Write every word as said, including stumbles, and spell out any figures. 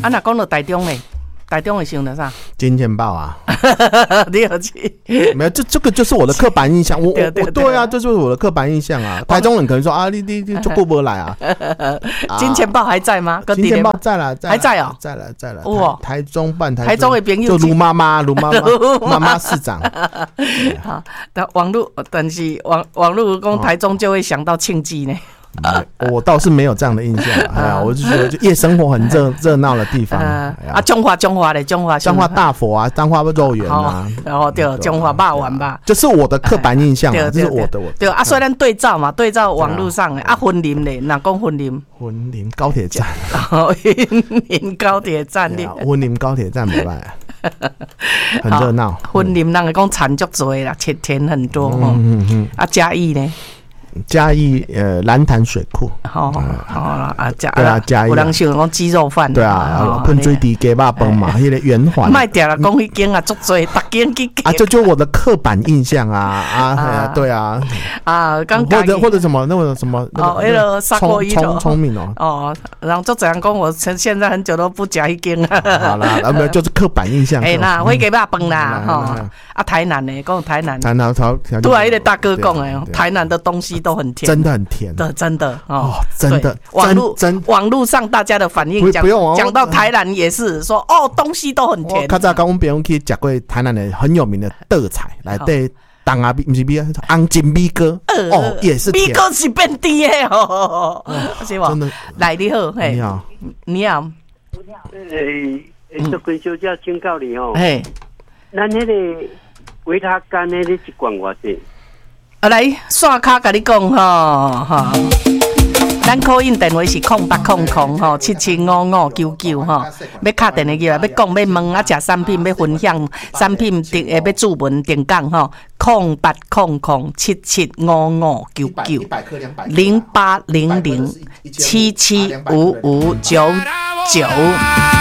啊，那讲到台中嘞，台中会想到啥？ 金钱豹啊， 你有去？ 没有，这这个就是我的刻板印象。我对对我对啊，这就是我的刻板印象啊。台中人可能说啊，你你你就过不来啊。 金钱豹还在吗？ 金钱豹在了， 还在哦， 在了在了。 哇， 台中办台台中的朋友就卢妈妈，卢妈妈，妈妈市长。 好，但网络，但是网网络讲台中就会想到庆记呢。 啊、我倒是没有这样的印象，哎呀，我就觉得就夜生活很热热闹的地方。 啊，啊中华中华嘞，中华彰化大佛啊，彰化肉圆啊， 然后对，中华肉丸吧， 就是我的刻板印象啊，这是我的我。 对啊，所以咱对照嘛，对照网络上的啊，婚林嘞，哪讲婚林？ 婚林高铁站， 婚林高铁站哩， 婚林高铁站没办法，很热闹。 婚林人讲产足多啦，田田很多哦。 嗯嗯啊，嘉义呢？ 嘉义呃蓝潭水库， 好好啦啊嘉对啊嘉义， 有人想讲鸡肉饭， 对啊，喷水底鸡肉饭嘛，迄个圆环， 卖掉了，讲迄间啊，足多，逐间去啊，这就我的刻板印象啊啊，对啊啊，刚或者或者什么那个什么哦，那个砂锅鱼头， 聪明哦哦，然后就这样讲，我现在很久都不加一间了。 好啦，那么就是刻板印象。 哎那火鸡肉饭啦，哈啊台南呢，讲台南， 台南超， 对啊，那个大哥讲的，台南的东西都很甜， 真的很甜的，真的哦， 真的， 网络真网络上大家的反应讲讲到台南也是说哦，东西都很甜。 较早跟我们朋友去吃过台南的很有名的豆菜，来对当啊不是米啊，红金米糕哦，也是甜。 米糕是变甜的哦，是吧？ 真的， 来你好，嘿，你好，你好， 诶，这关小姐请教你哦， 嘿， 咱迄个维他干的你一罐偌济？ 啊，来刷卡甲你讲吼，哈，咱call in电话是空八空空吼，七七五五九九吼，要敲电话进来，要讲要问啊，食产品要分享产品定诶，要注文定讲吼，空八空空七七五五九九零八零零七七五五九九。